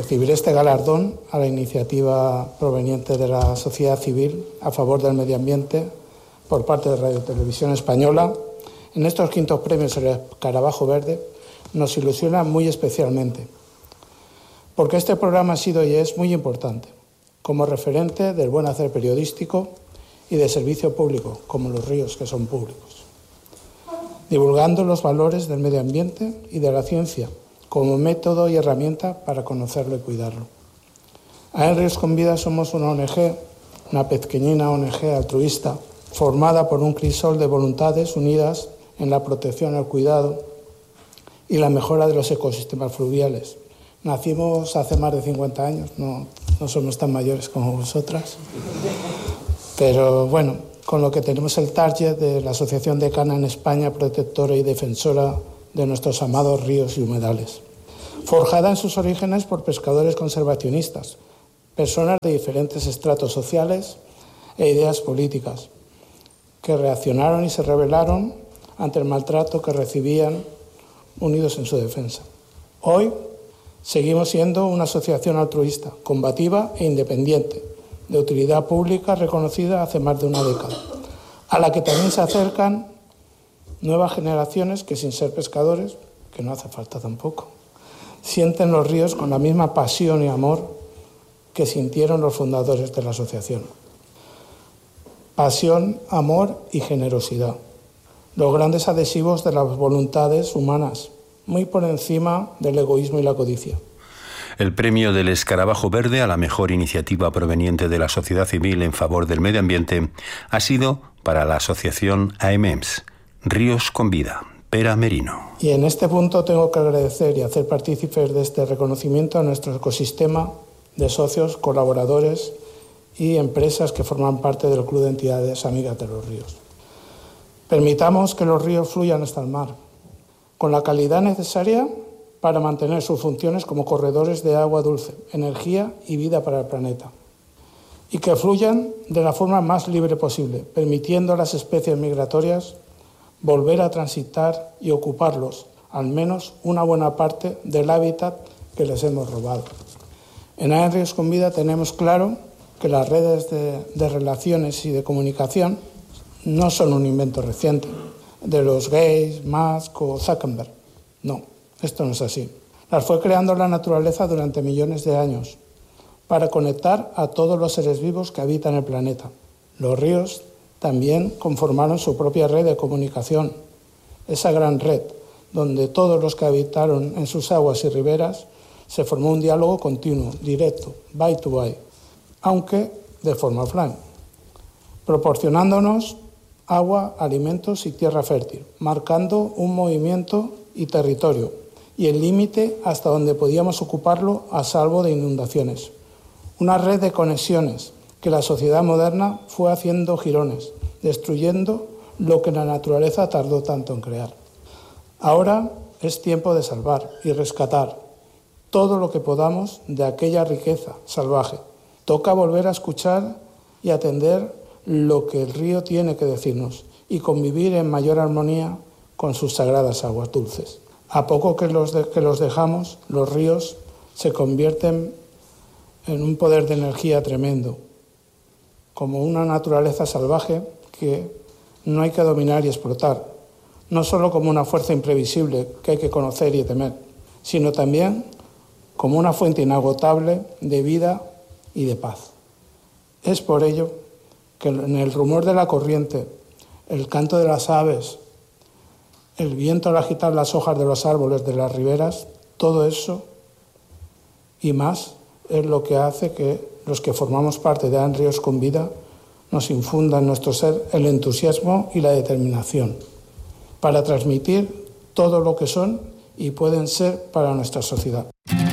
recibir este galardón a la iniciativa proveniente de la sociedad civil a favor del medio ambiente por parte de Radio Televisión Española en estos 5º premios El Escarabajo Verde nos ilusiona muy especialmente, porque este programa ha sido y es muy importante como referente del buen hacer periodístico y de servicio público, como los ríos que son públicos, divulgando los valores del medio ambiente y de la ciencia como método y herramienta para conocerlo y cuidarlo. AEN Ríos con Vida somos una ONG, una pequeñina ONG altruista, formada por un crisol de voluntades unidas en la protección, el cuidado y la mejora de los ecosistemas fluviales. Nacimos hace más de 50 años, no somos tan mayores como vosotras, pero bueno, con lo que tenemos el target de la Asociación Decana en España, protectora y defensora de nuestros amados ríos y humedales. Forjada en sus orígenes por pescadores conservacionistas, personas de diferentes estratos sociales e ideas políticas, que reaccionaron y se rebelaron ante el maltrato que recibían, unidos en su defensa. Hoy seguimos siendo una asociación altruista, combativa e independiente, de utilidad pública reconocida hace más de una década, a la que también se acercan nuevas generaciones que, sin ser pescadores, que no hace falta tampoco, sienten los ríos con la misma pasión y amor que sintieron los fundadores de la asociación. Pasión, amor y generosidad, los grandes adhesivos de las voluntades humanas, muy por encima del egoísmo y la codicia. El premio del Escarabajo Verde a la mejor iniciativa proveniente de la sociedad civil en favor del medio ambiente ha sido para la asociación AEMEMS, Ríos con Vida, Pera Merino. Y en este punto tengo que agradecer y hacer partícipes de este reconocimiento a nuestro ecosistema de socios, colaboradores y empresas que forman parte del Club de Entidades Amigas de los Ríos. Permitamos que los ríos fluyan hasta el mar, con la calidad necesaria para mantener sus funciones como corredores de agua dulce, energía y vida para el planeta. Y que fluyan de la forma más libre posible, permitiendo a las especies migratorias volver a transitar y ocuparlos, al menos una buena parte del hábitat que les hemos robado. En AEN Ríos con Vida tenemos claro que las redes de relaciones y de comunicación no son un invento reciente de los Gates, Musk o Zuckerberg. No, esto no es así. Las fue creando la naturaleza durante millones de años para conectar a todos los seres vivos que habitan el planeta. Los ríos también conformaron su propia red de comunicación, esa gran red donde todos los que habitaron en sus aguas y riberas se formó un diálogo continuo, directo, by to by, aunque de forma offline, proporcionándonos agua, alimentos y tierra fértil, marcando un movimiento y territorio y el límite hasta donde podíamos ocuparlo a salvo de inundaciones. Una red de conexiones que la sociedad moderna fue haciendo jirones, destruyendo lo que la naturaleza tardó tanto en crear. Ahora es tiempo de salvar y rescatar todo lo que podamos de aquella riqueza salvaje. Toca volver a escuchar y atender lo que el río tiene que decirnos y convivir en mayor armonía con sus sagradas aguas dulces. A poco que los dejamos, los ríos se convierten en un poder de energía tremendo, como una naturaleza salvaje que no hay que dominar y explotar, no solo como una fuerza imprevisible que hay que conocer y temer, sino también como una fuente inagotable de vida y de paz. Es por ello que en el rumor de la corriente, el canto de las aves, el viento al agitar las hojas de los árboles de las riberas, todo eso y más es lo que hace que los que formamos parte de AEN Ríos con Vida nos infunda en nuestro ser el entusiasmo y la determinación para transmitir todo lo que son y pueden ser para nuestra sociedad.